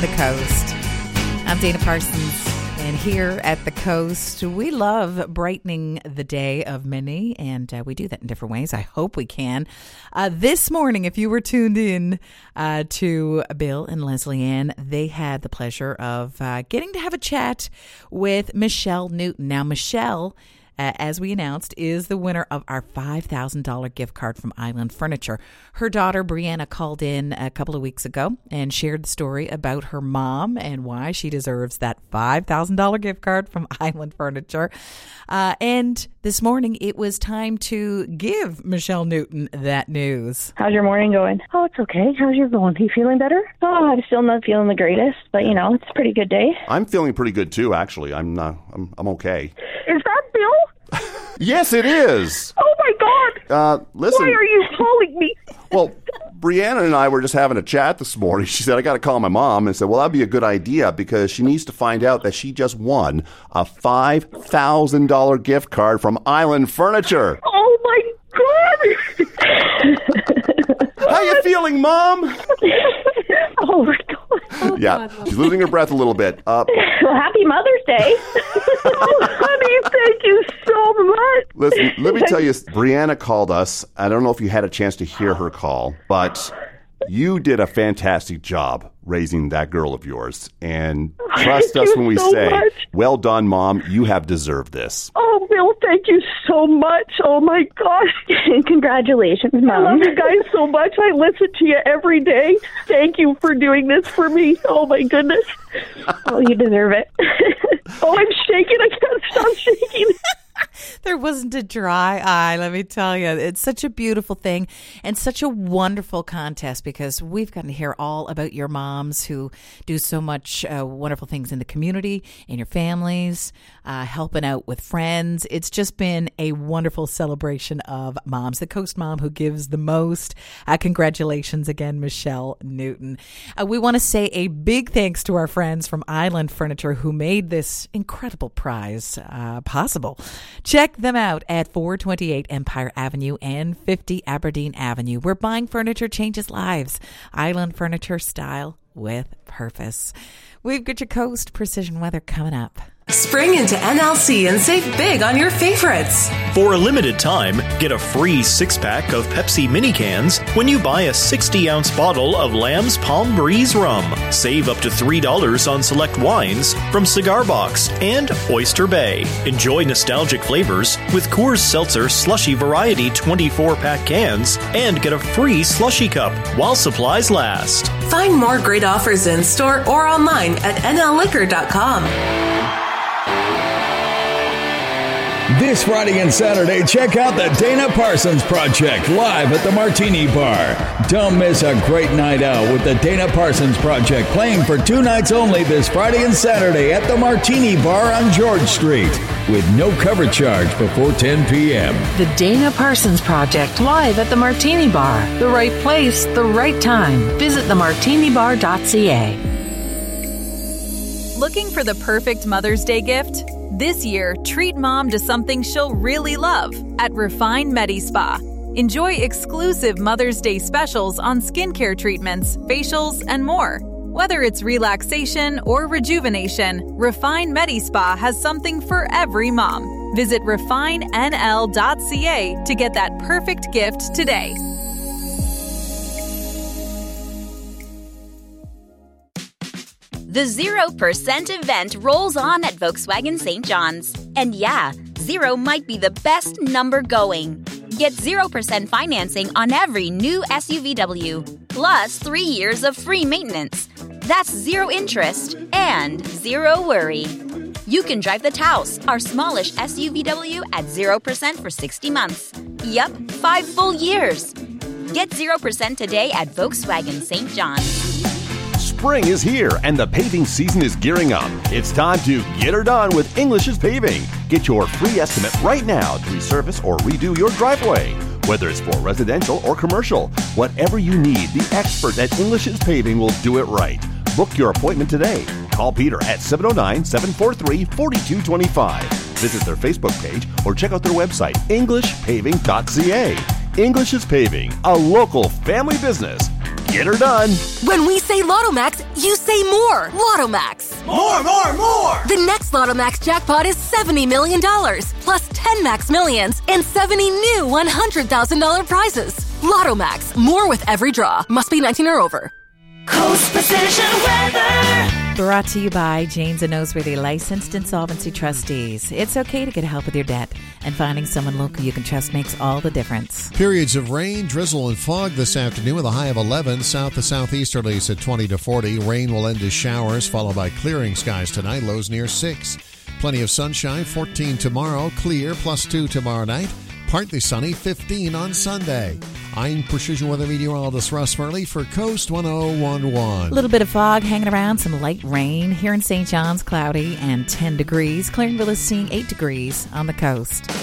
the Coast. I'm Dana Parsons, and here at the Coast, we love brightening the day of many, and we do that in different ways. I hope we can. This morning, if you were tuned in to Bill and Leslie Ann, they had the pleasure of getting to have a chat with Michelle Newton. Now, Michelle, as we announced, is the winner of our $5,000 gift card from Island Furniture. Her daughter, Brianna, called in a couple of weeks ago and shared the story about her mom and why she deserves that $5,000 gift card from Island Furniture. And this morning, it was time to give Michelle Newton that news. How's your morning going? Oh, it's okay. How's yours going? Are you feeling better? Oh, I'm still not feeling the greatest, but you know, it's a pretty good day. I'm feeling pretty good too, actually. I'm okay. Is that Bill? Yes, it is. Oh my God! Listen. Why are you calling me? Well, Brianna and I were just having a chat this morning. She said, I got to call my mom, and said, well, that'd be a good idea because she needs to find out that she just won a $5,000 gift card from Island Furniture. Oh my God! How you feeling, Mom? Oh my God! Yeah, she's losing her breath a little bit. Well, happy Mother's Day. Oh, honey, thank you so much. Listen, let me tell you, Brianna called us. I don't know if you had a chance to hear her call, but you did a fantastic job raising that girl of yours. And trust us when we say, well done, Mom. You have deserved this. Oh, Bill, thank you so much. Oh, my gosh. Congratulations, Mom. I love you guys so much. I listen to you every day. Thank you for doing this for me. Oh, my goodness. Oh, you deserve it. Oh, I'm shaking. I can't stop shaking. There wasn't a dry eye, let me tell you. It's such a beautiful thing and such a wonderful contest because we've gotten to hear all about your moms who do so much wonderful things in the community, in your families, helping out with friends. It's just been a wonderful celebration of moms. The Coast mom who gives the most. Congratulations again, Michelle Newton. We want to say a big thanks to our friends from Island Furniture who made this incredible prize possible. Check them out at 428 Empire Avenue and 50 Aberdeen Avenue, where buying furniture changes lives. Island Furniture, style with purpose. We've got your Coast Precision Weather coming up. Spring into NLC and save big on your favorites. For a limited time, get a free 6-pack of Pepsi mini cans when you buy a 60-ounce bottle of Lamb's Palm Breeze rum. Save up to $3 on select wines from Cigar Box and Oyster Bay. Enjoy nostalgic flavors with Coors Seltzer Slushy Variety 24-pack cans and get a free slushy cup while supplies last. Find more great offers in store or online at nlliquor.com. This Friday and Saturday, check out the Dana Parsons Project live at the Martini Bar. Don't miss a great night out with the Dana Parsons Project playing for 2 nights only this Friday and Saturday at the Martini Bar on George Street with no cover charge before 10 p.m. The Dana Parsons Project live at the Martini Bar. The right place, the right time. Visit themartinibar.ca. Looking for the perfect Mother's Day gift? This year, treat Mom to something she'll really love at Refine Medi-Spa. Enjoy exclusive Mother's Day specials on skincare treatments, facials, and more. Whether it's relaxation or rejuvenation, Refine Medi-Spa has something for every mom. Visit refinenl.ca to get that perfect gift today. The 0% event rolls on at Volkswagen St. John's. And yeah, 0 might be the best number going. Get 0% financing on every new SUVW, plus 3 years of free maintenance. That's 0 interest and 0 worry. You can drive the Taos, our smallish SUVW, at 0% for 60 months. Yup, 5 full years. Get 0% today at Volkswagen St. John's. Spring is here and the paving season is gearing up. It's time to get her done with English's Paving. Get your free estimate right now to resurface or redo your driveway. Whether it's for residential or commercial, whatever you need, the experts at English's Paving will do it right. Book your appointment today. Call Peter at 709-743-4225. Visit their Facebook page or check out their website, englishpaving.ca. English's Paving, a local family business. get her done. When we say Lotto-Max, you say more. Lotto-Max. More, more, more. The next Lotto-Max jackpot is $70 million, plus 10 Max Millions and 70 new $100,000 prizes. Lotto-Max, more with every draw. Must be 19 or over. Coast Precision Weather. Brought to you by Janes and Noseworthy, licensed insolvency trustees. It's okay to get help with your debt, and finding someone local you can trust makes all the difference. Periods of rain, drizzle, and fog this afternoon with a high of 11. South to southeasterlies at 20 to 40. Rain will end as showers, followed by clearing skies tonight. Lows near 6. Plenty of sunshine. 14 tomorrow. Clear. +2 tomorrow night. Partly sunny. 15 on Sunday. I'm Precision Weather Meteorologist Russ Murley for Coast 1011. A little bit of fog hanging around, some light rain. Here in St. John's, cloudy and 10 degrees. Claringville is seeing 8 degrees on the coast.